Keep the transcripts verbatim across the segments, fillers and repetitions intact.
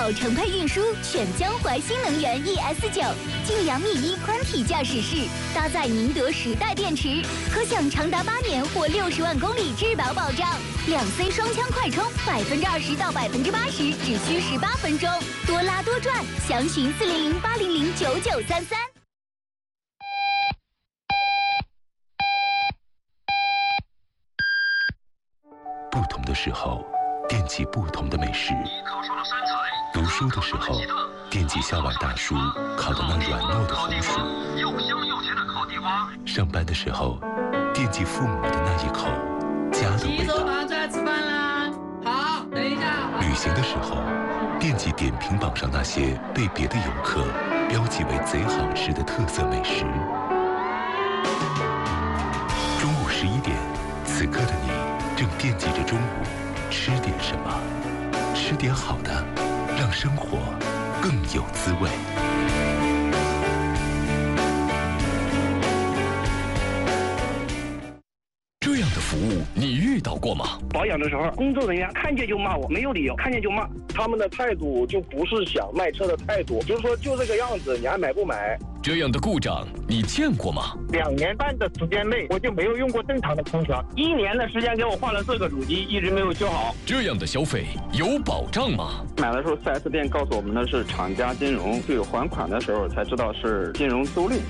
口承配运输选江淮新能源 E S 九，晋阳 Mi 一宽体驾驶室，搭载宁德时代电池，可享长达八年或六十万公里质保保障。两 C 双枪快充，百分之二十到百分之八十只需十八分钟，多拉多赚。详询四零零八零零九九三三。 不同的时候，惦记不同的美食。读书的时候，惦记校外大叔烤的那软糯的红薯；上班的时候，惦记父母的那一口家的味道。 吃饭啦！好，等一下。 旅行的时候，惦记点评榜上那些被别的游客标记为贼好吃的特色美食。中午十一点，此刻的你正惦记着中午吃点什么，吃点好的，让生活更有滋味。 这样的服务你遇到过吗？ 保养的时候，工作人员看见就骂我，没有理由，看见就骂。 他们的态度就不是想卖车的态度，就是说就这个样子，你还买不买？ 这样的故障你见过吗？ 两年半的时间内，我就没有用过正常的空调。 一年的时间给我换了四个主机，一直没有修好。 这样的消费有保障吗？ 买的时候 四 S 店告诉我们的是厂家金融，对还款的时候才知道是金融租赁。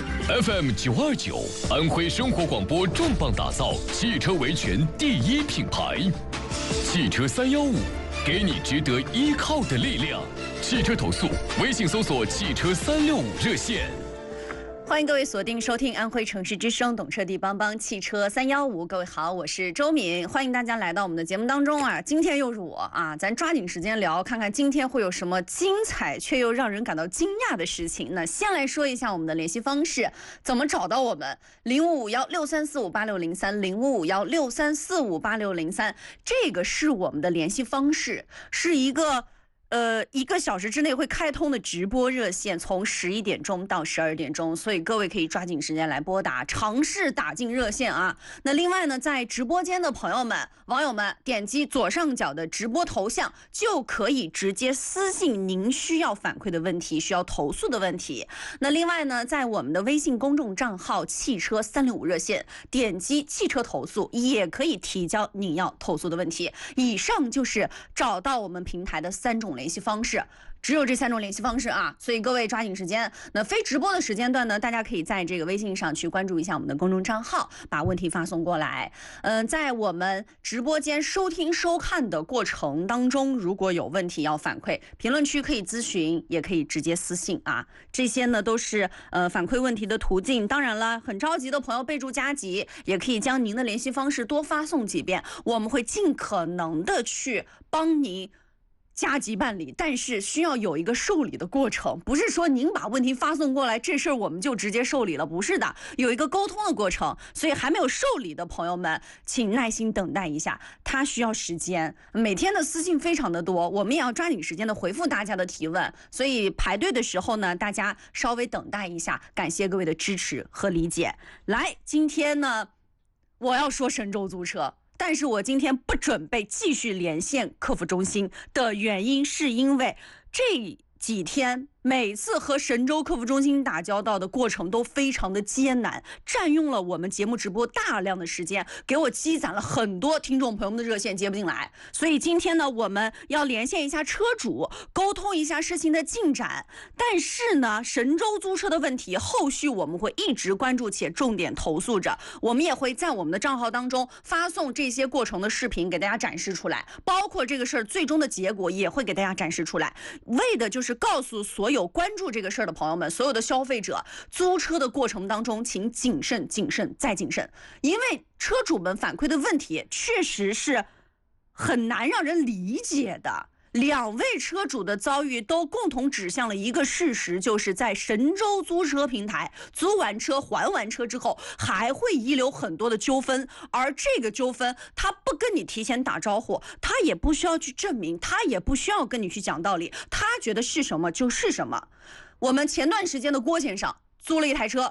F M 九二九，安徽生活广播重磅打造汽车维权第一品牌，汽车三幺五，给你值得依靠的力量。汽车投诉，微信搜索汽车三六五热线。 欢迎各位锁定收听安徽城市之声，懂车帝帮帮汽车三幺五。各位好，我是周敏，欢迎大家来到我们的节目当中啊。今天又是我啊，咱抓紧时间聊，看看今天会有什么精彩却又让人感到惊讶的事情。那先来说一下我们的联系方式，怎么找到我们？零五五幺六三四五八六零三，零五五幺六三四五八六零三，这个是我们的联系方式，是一个。呃，一个小时之内会开通的直播热线，从十一点钟到十二点钟，所以各位可以抓紧时间来拨打，尝试打进热线啊。那另外呢，在直播间的朋友们、网友们，点击左上角的直播头像，就可以直接私信您需要反馈的问题、需要投诉的问题。那另外呢，在我们的微信公众账号“汽车三六五热线”，点击汽车投诉，也可以提交你要投诉的问题。以上就是找到我们平台的三种联系方式，只有这三种联系方式啊，所以各位抓紧时间。那非直播的时间段呢，大家可以在这个微信上去关注一下我们的公众账号，把问题发送过来。嗯、呃，在我们直播间收听收看的过程当中，如果有问题要反馈，评论区可以咨询，也可以直接私信啊。这些呢都是呃反馈问题的途径。当然了，很着急的朋友备注加急，也可以将您的联系方式多发送几遍，我们会尽可能的去帮您加急办理，但是需要有一个受理的过程，不是说您把问题发送过来，这事儿我们就直接受理了，不是的，有一个沟通的过程。所以还没有受理的朋友们，请耐心等待一下，它需要时间。每天的私信非常的多，我们也要抓紧时间的回复大家的提问，所以排队的时候呢，大家稍微等待一下，感谢各位的支持和理解。来，今天呢，我要说神州租车。但是我今天不准备继续连线客服中心的原因，是因为这几天每次和神州客服中心打交道的过程都非常的艰难，占用了我们节目直播大量的时间，给我积攒了很多听众朋友们的热线接不进来。所以今天呢，我们要连线一下车主，沟通一下事情的进展。但是呢，神州租车的问题后续我们会一直关注且重点投诉着，我们也会在我们的账号当中发送这些过程的视频给大家展示出来，包括这个事儿最终的结果也会给大家展示出来，为的就是告诉所有有关注这个事儿的朋友们，所有的消费者，租车的过程当中请谨慎谨慎再谨慎，因为车主们反馈的问题确实是很难让人理解的。两位车主的遭遇都共同指向了一个事实，就是在神州租车平台租完车还完车之后，还会遗留很多的纠纷，而这个纠纷他不跟你提前打招呼，他也不需要去证明，他也不需要跟你去讲道理，他觉得是什么就是什么。我们前段时间的郭先生租了一台车，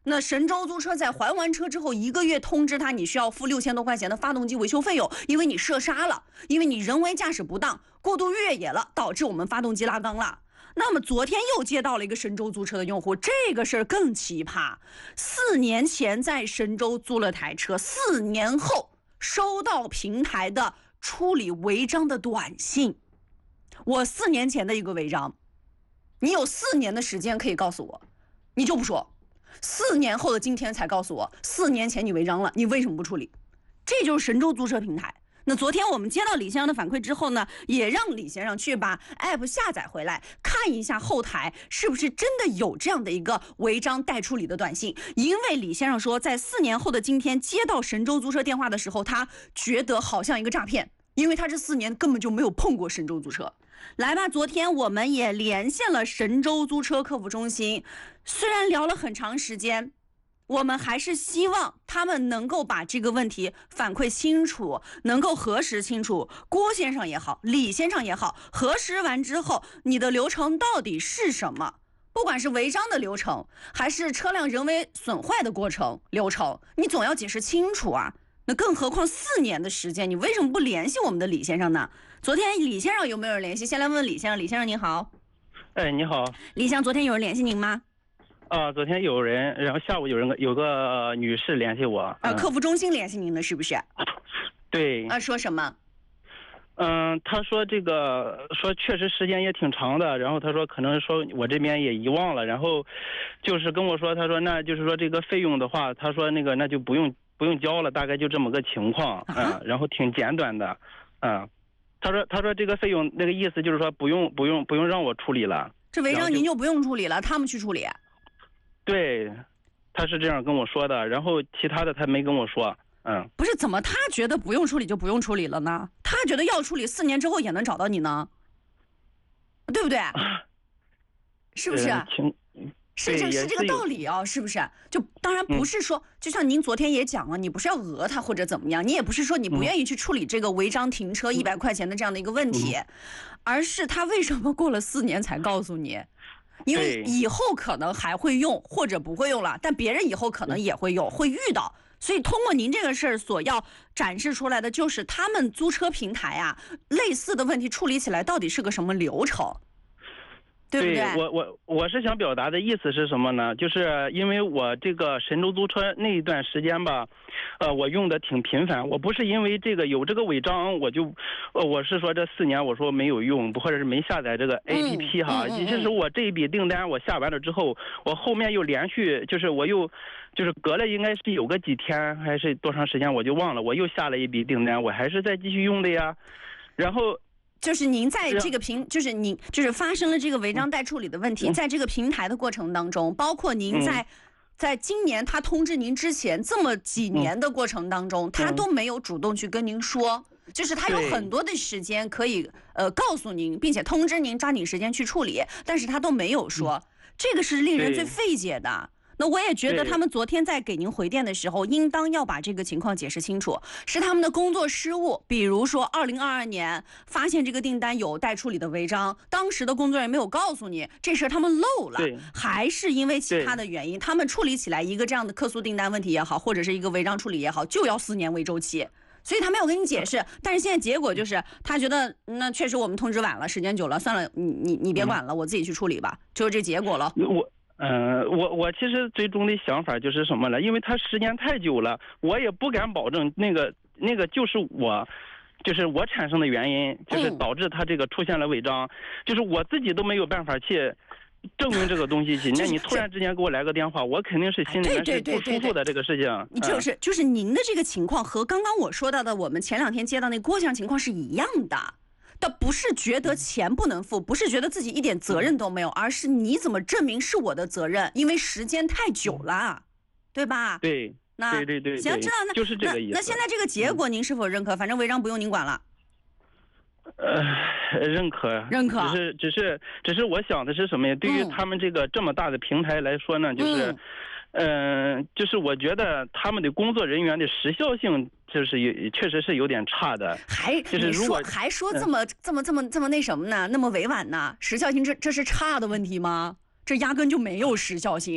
那神州租车在还完车之后一个月通知他，你需要付六千多块钱的发动机维修费用，因为你涉刹了，因为你人为驾驶不当，过度越野了，导致我们发动机拉缸了。那么昨天又接到了一个神州租车的用户，这个事儿更奇葩。四年前在神州租了台车，四年后收到平台的处理违章的短信。我四年前的一个违章，你有四年的时间可以告诉我，你就不说。四年后的今天才告诉我，四年前你违章了，你为什么不处理？这就是神州租车平台。那昨天我们接到李先生的反馈之后呢，也让李先生去把 app 下载回来，看一下后台是不是真的有这样的一个违章待处理的短信。因为李先生说，在四年后的今天接到神州租车电话的时候，他觉得好像一个诈骗，因为他这四年根本就没有碰过神州租车。来吧，昨天我们也连线了神州租车客服中心，虽然聊了很长时间，我们还是希望他们能够把这个问题反馈清楚，能够核实清楚。郭先生也好，李先生也好，核实完之后，你的流程到底是什么？不管是违章的流程，还是车辆人为损坏的过程流程，你总要解释清楚啊。那更何况四年的时间，你为什么不联系我们的李先生呢？昨天李先生有没有人联系？先来问问李先生。李先生您好。 哎，你好。 李先生，昨天有人联系您吗？ 啊，昨天有人，然后下午有人有个、呃、女士联系我。啊、 呃，客服中心联系您的是不是？ 对。 啊，说什么？ 嗯，他说这个说确实时间也挺长的，然后他说可能说我这边也遗忘了，然后就是跟我说，他说那就是说这个费用的话，他说那个那就不用不用交了，大概就这么个情况，嗯、啊，然后挺简短的，嗯。他说：“他说这个费用那个意思就是说不用不用不用让我处理了， 这违章您就不用处理了，他们去处理。” 对，他是这样跟我说的，然后其他的他没跟我说。嗯， 不是，怎么他觉得不用处理就不用处理了呢？他觉得要处理，四年之后也能找到你呢，对不对？是不是？ 呃、 是这是这个道理啊，是不是？就当然不是说，嗯、就像您昨天也讲了，你不是要讹他或者怎么样，你也不是说你不愿意去处理这个违章停车一百块钱的这样的一个问题，嗯、而是他为什么过了四年才告诉你？因为以后可能还会用或者不会用了，但别人以后可能也会用，会遇到。所以通过您这个事儿所要展示出来的，就是他们租车平台啊，类似的问题处理起来到底是个什么流程？对不对？ 对，我我我是想表达的意思是什么呢？就是因为我这个神州租车那一段时间吧，呃，我用的挺频繁。我不是因为这个有这个违章，我就，呃，我是说这四年我说没有用，或者是没下载这个 A P P 哈。嗯嗯嗯、其实我这一笔订单我下完了之后，我后面又连续就是我又，就是隔了应该是有个几天还是多长时间我就忘了，我又下了一笔订单，我还是在继续用的呀，然后。 就是您在这个平，就是您就是发生了这个违章待处理的问题，在这个平台的过程当中，包括您在，在今年他通知您之前这么几年的过程当中，他都没有主动去跟您说，就是他有很多的时间可以呃告诉您，并且通知您抓紧时间去处理，但是他都没有说，这个是令人最费解的。那我也觉得他们昨天在给您回电的时候，应当要把这个情况解释清楚，是他们的工作失误。比如说，二零二二年发现这个订单有待处理的违章，当时的工作人员没有告诉你，这事他们漏了，还是因为其他的原因，他们处理起来一个这样的客诉订单问题也好，或者是一个违章处理也好，就要四年为周期。所以他没有跟你解释，但是现在结果就是他觉得那确实我们通知晚了，时间久了，算了，你你你别管了，我自己去处理吧，就是这结果了。 我。嗯、呃，我我其实最终的想法就是什么呢？因为他时间太久了，我也不敢保证那个那个就是我，就是我产生的原因，就是导致他这个出现了违章，嗯、就是我自己都没有办法去证明这个东西去。那你突然之间给我来个电话，我肯定是心里面是不舒服的这个事情。 你就是就是您的这个情况和刚刚我说到的我们前两天接到那郭先生情况是一样的。倒不是觉得钱不能付，不是觉得自己一点责任都没有，而是你怎么证明是我的责任？因为时间太久了，对吧？ 对， 那对对对， 行，知道那就是这个意思。 那, 那现在这个结果您是否认可？嗯、反正违章不用您管了。 呃，认可， 认可。 只是只是只是我想的是什么呀？对于他们这个这么大的平台来说呢，就是。嗯嗯、呃，就是我觉得他们的工作人员的时效性就是有，确实是有点差的。 还就是如果还说这么、嗯、这么这么这么那什么呢？那么委婉呢？时效性这这是差的问题吗？这压根就没有时效性。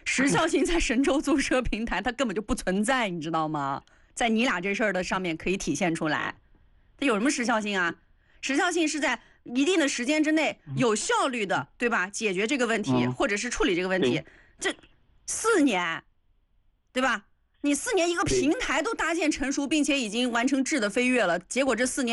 时效性在神州租车平台它根本就不存在，你知道吗？在你俩这事儿的上面可以体现出来，它有什么时效性啊？时效性是在一定的时间之内有效率的，对吧？解决这个问题， 嗯、 或者是处理这个问题，这四年，对吧？你四年一个平台都搭建成熟，并且已经完成质的飞跃了，结果这四年。